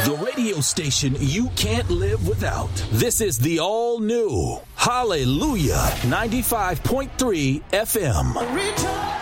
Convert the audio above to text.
The radio station you can't live without. This is the all-new Hallelujah 95.3 FM.